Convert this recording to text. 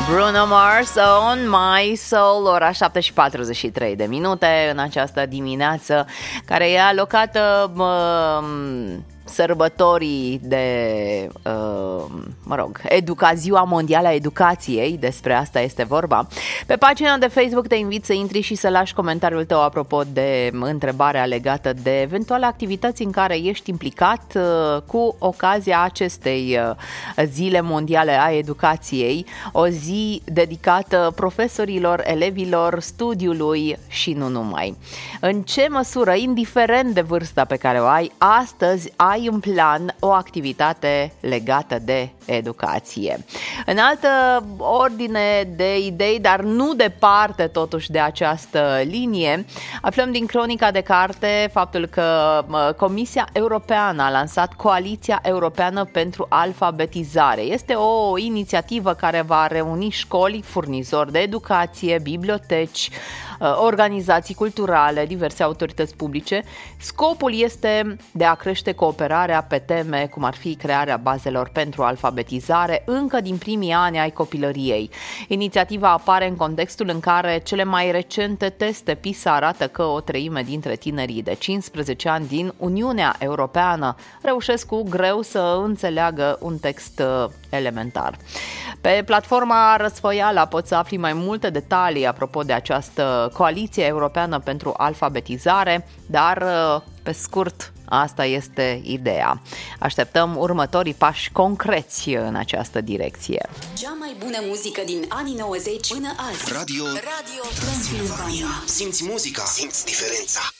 Bruno Mars, On My Soul, ora 7:43 de minute în această dimineață, care e alocată sărbătorii de, Ziua Mondială a Educației, despre asta este vorba. Pe pagina de Facebook te invit să intri și să lași comentariul tău apropo de întrebarea legată de eventuale activități în care ești implicat cu ocazia acestei Zile Mondiale a Educației, o zi dedicată profesorilor, elevilor, studiului și nu numai. În ce măsură, indiferent de vârsta pe care o ai, astăzi ai în plan o activitate legată de educație. În altă ordine de idei, dar nu departe totuși de această linie, aflăm din Cronica de Carte faptul că Comisia Europeană a lansat Coaliția Europeană pentru Alfabetizare. Este o inițiativă care va reuni școli, furnizori de educație, biblioteci, organizații culturale, diverse autorități publice. Scopul este de a crește cooperarea pe teme cum ar fi crearea bazelor pentru alfabetizare încă din primii ani ai copilăriei. Inițiativa apare în contextul în care cele mai recente teste PISA arată că o treime dintre tinerii de 15 ani din Uniunea Europeană reușesc cu greu să înțeleagă un text elementar. Pe platforma Răsfoiala poți să afli mai multe detalii apropo de această Coaliție Europeană pentru Alfabetizare, dar pe scurt, asta este ideea. Așteptăm următorii pași concreți în această direcție. Cea mai bună muzică din anii 90 până azi. Radio Transilvania. Simți muzica, simți diferența.